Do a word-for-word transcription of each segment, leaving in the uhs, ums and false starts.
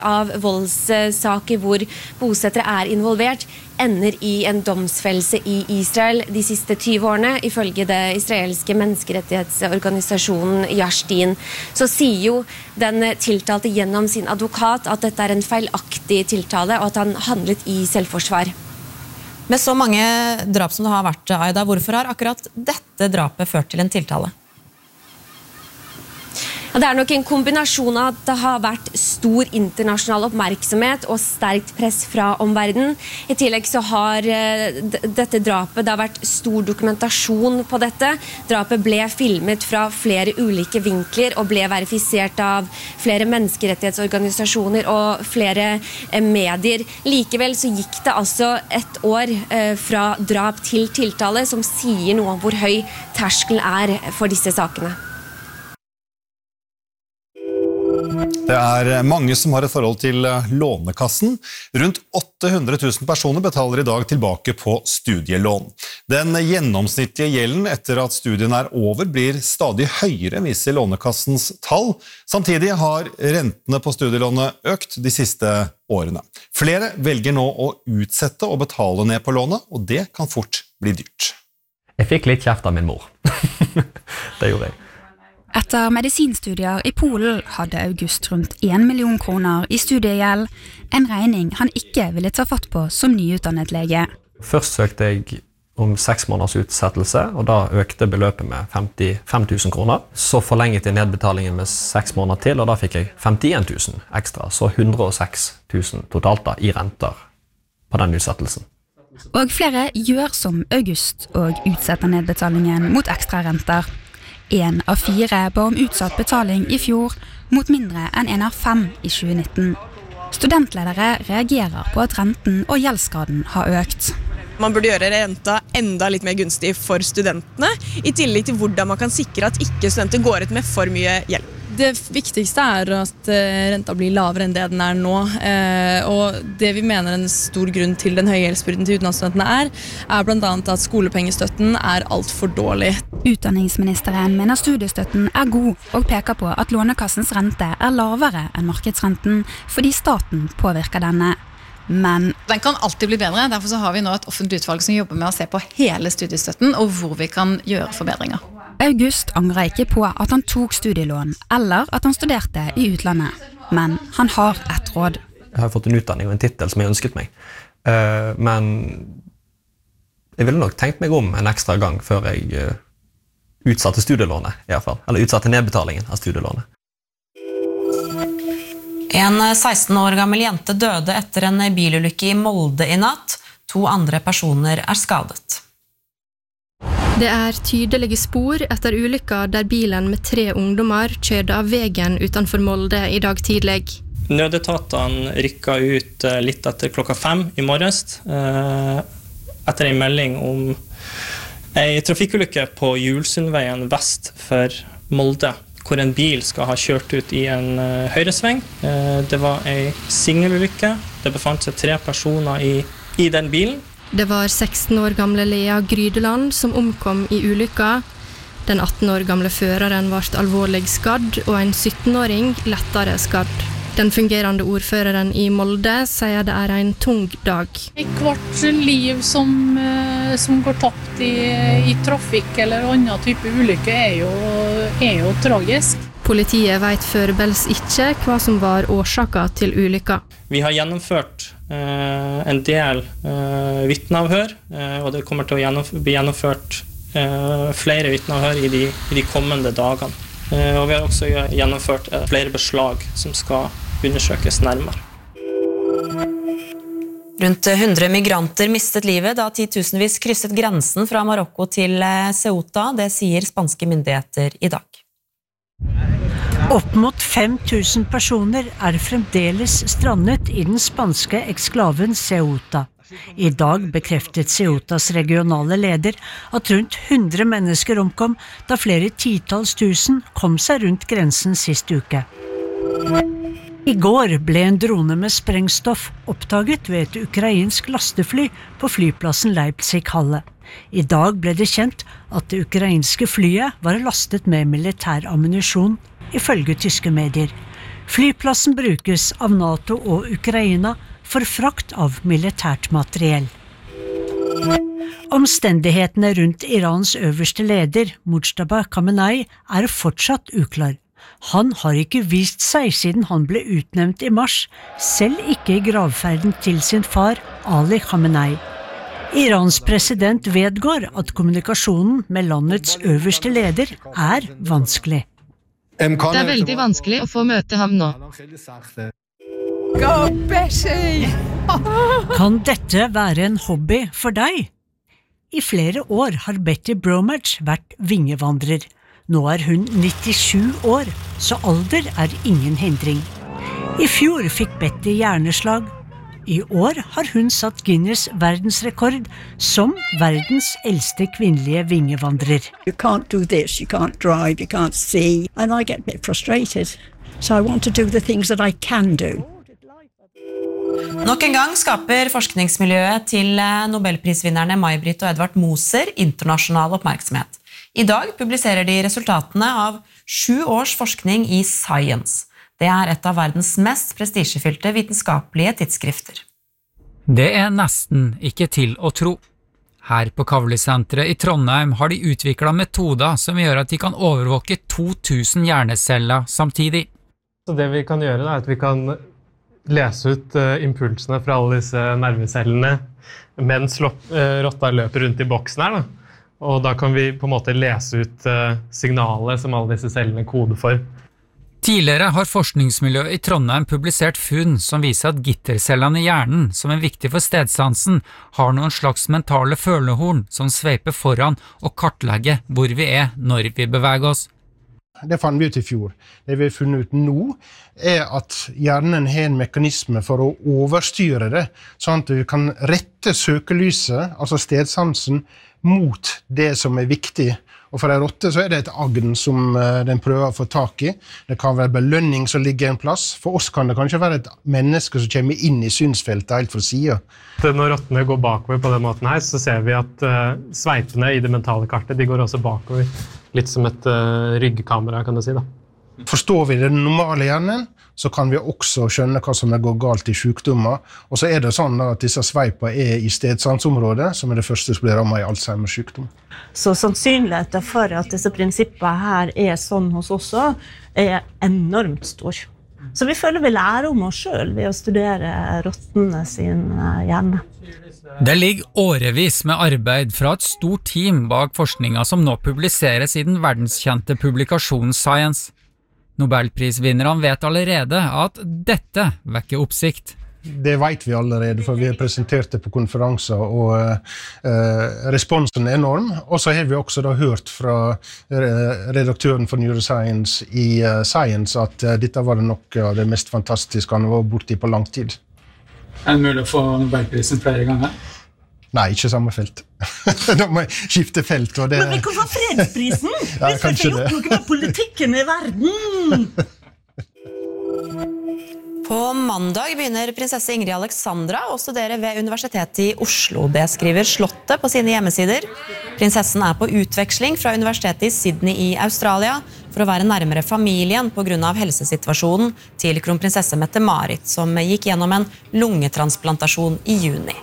av voldssaker hvor bosettere er involvert, ender i en domsfellelse i Israel de siste tyve årene, ifølge det israelske menneskerettighetsorganisasjonen Yashdin. Så sier jo den tiltalte gjennom sin advokat at dette er en feilaktig tiltale, og at han handlet i selvforsvar. Med så mange drap som det har vært, Aida, hvorfor har akkurat dette drapet ført til en tiltale? Det er nok en kombinasjon av at det har vært stor internasjonal oppmerksomhet og sterkt press fra omverdenen. I tillegg så har dette drapet, det har vært stor dokumentasjon på dette. Drapet ble filmet fra flere ulike vinkler og ble verifisert av flere menneskerettighetsorganisasjoner og flere medier. Likevel så gikk det altså et år fra drap til tiltale, som sier noe om hvor høy terskelen er for disse sakene. Det er mange som har et forhold til Lånekassen. Rundt åtte hundre tusen personer betaler i dag tilbake på studielån. Den gjennomsnittlige gjelden etter at studien er over blir stadig høyere, viser Lånekassens tall. Samtidig har rentene på studielånet økt de siste årene. Flere velger nå å utsette og betale ned på lånet, og det kan fort bli dyrt. Jeg fikk litt kjeft av min mor. Det gjorde jeg. Etter medisinstudier i Polen hadde August rundt en million kroner i studiegjeld, en regning han ikke ville ta fatt på som nyutdannet lege. Først søkte jeg om seks måneders utsettelse, og da økte beløpet med femtifem tusen kroner. Så forlenget jeg nedbetalingen med seks måneder til, og da fikk jeg femtien tusen ekstra, så hundre og seks tusen totalt da, i renter på den utsettelsen. Og flere gjør som August og utsetter nedbetalingen mot ekstra renter. En av fire ba om utsatt betaling i fjor, mot mindre enn en av fem i tjue nitten. Studentledere reagerer på at renten og gjeldsgraden har økt. Man burde gjøre renta enda litt mer gunstig for studentene, i tillegg til hvordan man kan sikre at ikke studenter går ut med for mye gjeld. Det viktigste er at renta blir lavere enn det den er nå, og det vi mener en stor grunn til den høye gjeldsbyrden til utenlandsstudentene er, er blant annet at skolepengestøtten er alt for dårlig. Utdanningsministeren mener studiestøtten er god, og peker på at Lånekassens rente er lavere enn markedsrenten, fordi staten påvirker denne. Men den kan alltid bli bedre, derfor så har vi nå et offentlig utvalg som jobber med å se på hele studiestøtten, og hvor vi kan gjøre forbedringer. August angrer ikke på at han tok studielån, eller at han studerte i utlandet. Men han har et råd. Jeg har fått en utdanning og en titel som jeg ønsket meg. Men jeg ville nok tenkt meg om en ekstra gang før jeg utsatte studielånet, i hvert fall. Eller utsatte nedbetalingen av studielånet. En seksten år gammel jente døde etter en bilulykke i Molde i natt. To andre personer er skadet. Det er tydelige spor etter ulykka der bilen med tre ungdommer kjørte av veien utenfor Molde i dag tidlig. Nødetatene rykket ut litt etter klokka fem i morges, etter en melding om en trafikkulykke på Julsundveien vest for Molde, hvor en bil skal ha kjørt ut i en høyresving. Det var en singelulykke. Det befant seg tre personer i, i den bilen. Det var seksten år gamle Lea Grydeland som omkom i ulykka. Den atten år gamle føreren ble alvorlig skadd, og en syttenåring lettere skadd. Den fungerende ordføreren i Molde sier det er en tung dag. Hvert liv som, som går tapt i, i trafikk eller annen type ulykke er jo, er jo tragisk. Politiet vet foreløpig ikke hva som var årsaken til ulykka. Vi har gjennomført eh, en del eh, vitneavhør, eh, og det kommer til å gjennomf- bli gjennomført eh, flere vitneavhør i de, i de kommende dagene. Eh, og vi har også gjennomført eh, flere beslag som skal undersøkes nærmere. Rundt hundre migranter mistet livet da titusenvis krysset grensen fra Marokko til Ceuta. Det sier spanske myndigheter i dag. Opp mot fem tusen personer er fremdeles strandet i den spanske eksklaven Ceuta. I dag bekreftet Ceutas regionale leder at rundt hundre mennesker omkom da flere titalls tusen kom seg rundt grensen sist uke. I går ble en drone med sprengstoff oppdaget ved et ukrainsk lastefly på flyplassen Leipzig-Halle. I dag ble det kjent at det ukrainske flyet var lastet med militær ammunisjon, ifølge tyske medier. Flyplassen brukes av NATO og Ukraina for frakt av militært materiell. Omstendighetene rundt Irans øverste leder, Mujtaba Khamenei, er fortsatt uklar. Han har ikke vist seg siden han ble utnevnt i mars, selv ikke i gravferden til sin far, Ali Khamenei. Irans president vedgår at kommunikasjonen med landets øverste leder er vanskelig. Det er veldig vanskelig å få møte ham nå. Go, Bessie! Kan dette være en hobby for deg? I flere år har Betty Bromage vært vingevandrer. Nå er hun nittisju år, så alder er ingen hindring. I fjor fikk Betty hjerneslag. I år har hun satt Guinness verdensrekord som verdens eldste kvinnelige vingevandrer. You can't do this, you can't drive, you can't see, and I get a bit frustrated. So I want to do the things that I can do. Nok en gang skaper forskningsmiljøet til Nobelprisvinnerne May-Britt og Edvard Moser internasjonal oppmerksomhet. I dag publiserer de resultatene av sju års forskning i Science. Det er et av verdens mest prestisjefylte vitenskapelige tidsskrifter. Det er nesten ikke til å tro. Her på Kavli-senteret i Trondheim har de utviklet metoder som gjør at de kan overvåke to tusen hjerneceller samtidig. Så det vi kan gjøre er at vi kan lese ut impulsene fra alle disse nervecellene mens rotta løper rundt i boksen her. Da. Og da kan vi på en måte lese ut signalet som alle disse cellene koder for. Tidligere har forskningsmiljøet i Trondheim publisert funn som viser at gittercellene i hjernen, som er viktig for stedsansen, har noen slags mentale følehorn som sveiper foran og kartlegger hvor vi er når vi beveger oss. Det fant vi ut i fjor. Det vi har funnet ut nå er at hjernen har en mekanisme for å overstyre det, sånn at vi kan rette søkelyset, altså stedsansen, mot det som er viktig. Og for en rotte så er det et agn som den prøver å få tak i. Det kan være belønning som ligger en plass. For oss kan det kanskje være et menneske som kommer inn i synsfeltet helt fra siden. Når rottene går bakover på den måten her, så ser vi at uh, sveipene i det mentale kartet, de går også bakover. Litt som et uh, ryggkamera, kan du si da. Forstår vi den normale hjernen, så kan vi også skjønne hva som går galt i sykdommer. Og så er det sånn da, at disse sveipene er i stedsansområdet, som er det første som blir rammet i Alzheimers sykdom. Så sannsynligheten for at disse prinsippene her er sånn hos oss også, er enormt stor. Så vi føler vi lærer om oss selv ved å studere rottene sin hjerne. Det ligger årevis med arbeid fra et stort team bak forskningen som nå publiseres i den verdenskjente publikasjonen Science. Nobelprisvinnerne vet allerede at dette vekker oppsikt. Det vet vi allerede, for vi har presentert det på konferanser, og eh, responsen er enorm. Og så har vi også da hørt fra redaktøren for Neuroscience i uh, Science at uh, dette var det nok av det mest fantastiske han var borti på lang tid. Er det mulig å få Nobelprisen flere ganger? Nei, ikke samme felt. Da må jeg skifte felt. Og det... Men vi kan få fredsprisen! Ja, vi skal ikke gjort noe med politikken i verden! På mandag begynner prinsesse Ingrid Alexandra å studere ved Universitetet i Oslo. Det skriver Slottet på sine hjemmesider. Prinsessen er på utveksling fra Universitetet i Sydney i Australia for å være nærmere familien på grunn av helsesituasjonen til kronprinsesse Mette-Marit, som gikk gjennom en lungetransplantasjon i juni.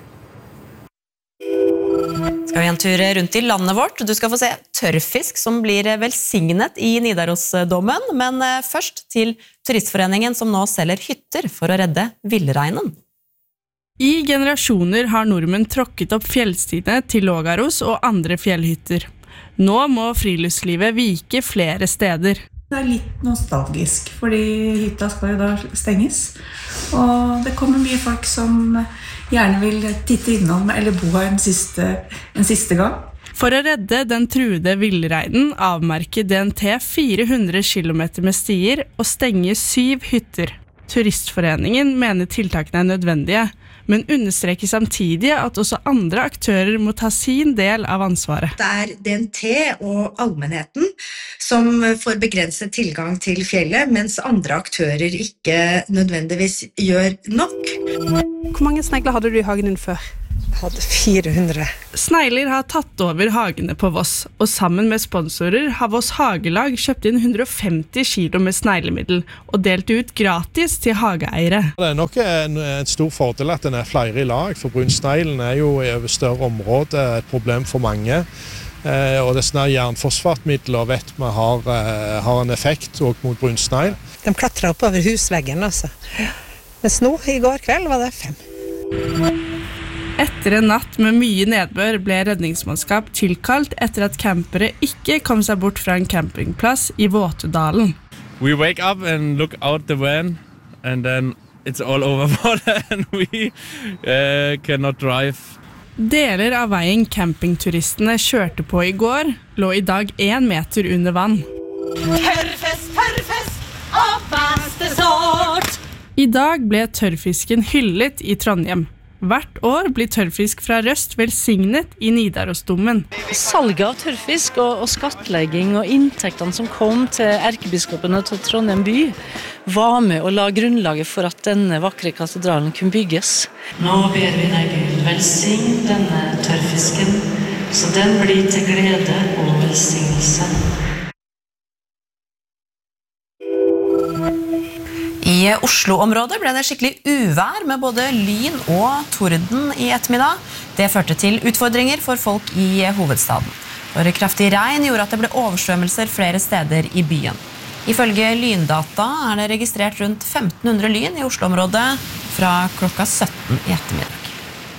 Skal vi en tur rundt i landet vårt. Du skal få se tørrfisk som blir velsignet i Nidarosdommen, men først til Turistforeningen som nå selger hytter for å redde villreinen. I generasjoner har nordmenn tråkket opp fjellstigene til Lågaros og andre fjellhytter. Nå må friluftslivet vike flere steder. Det er litt nostalgisk, fordi hytta skal jo da stenges, og det kommer mye folk som gjerne vil titte innom eller bo her en siste, en siste gang. For å redde den truede villreinen avmerker D N T fire hundre kilometer med stier og stenger syv hytter. Turistforeningen mener tiltakene er nødvendige, men understreker samtidig at også andre aktører må ta sin del av ansvaret. Det er D N T og allmennheten som får begrenset tilgang til fjellet, mens andre aktører ikke nødvendigvis gjør nok. Hvor mange snegler hadde du i hagen din før? hadde fire hundre. Snegler har tatt over hagene på Voss, og sammen med sponsorer har Voss Hagelag kjøpt inn hundre og femti kilo med sneglemiddel og delt ut gratis til hageeiere. Det er nok en, en stor fordel at den er flere i lag, for brunsneglen er jo i over større område et problem for mange. Eh, og disse jernfosfatmidler vet vi har, eh, har en effekt også mot brunsnegl. De klatret opp over husveggen, altså. Mens nå, i går kveld, var det fem. Etter en natt med mye nedbør ble redningsmannskap tilkalt etter at campere ikke kom seg bort fra en campingplass i Våtedalen. We wake up and look out the van and then it's all over water and we uh, cannot drive. Deler av veien campingturistene kjørte på i går lå i dag en meter under vann. Tørrfest, tørrfest, oppvaste sort. I dag ble tørrfisken hyllet i Trondheim. Hvert år blir tørrfisk fra Røst velsignet i Nidarosdomen. Salget av tørrfisk og, og skattlegging og inntektene som kom til erkebiskopen og til Trondheim by var med å la grunnlaget for at denne vakre katedralen kunne bygges. Nå ber vi deg Gud velsign denne tørrfisken, så den blir til glede og velsignelse. I Oslo-området ble det skikkelig uvær med både lyn og torden i ettermiddag. Det førte til utfordringer for folk i hovedstaden. For kraftig regn gjorde at det ble oversvømmelser flere steder i byen. Ifølge Lyndata er det registrert rundt femten hundre lyn i Oslo-området fra klokka sytten i ettermiddag.